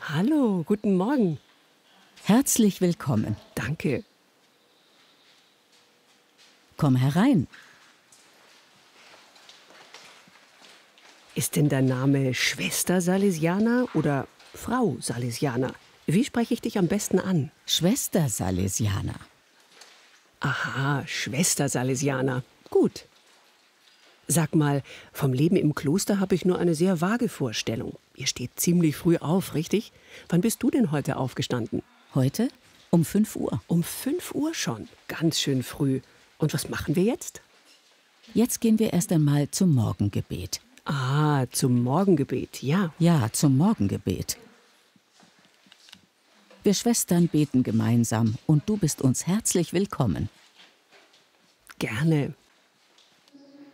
Hallo, guten Morgen. Herzlich willkommen. Danke. Komm herein. Ist denn dein Name Schwester Salesiana oder Frau Salesiana? Wie spreche ich dich am besten an? Schwester Salesiana. Aha, Schwester Salesiana. Gut. Sag mal, vom Leben im Kloster habe ich nur eine sehr vage Vorstellung. Ihr steht ziemlich früh auf, richtig? Wann bist du denn heute aufgestanden? Heute um 5 Uhr. Um 5 Uhr schon. Ganz schön früh. Und was machen wir jetzt? Jetzt gehen wir erst einmal zum Morgengebet. Ah, zum Morgengebet, ja. Ja, zum Morgengebet. Wir Schwestern beten gemeinsam und du bist uns herzlich willkommen. Gerne.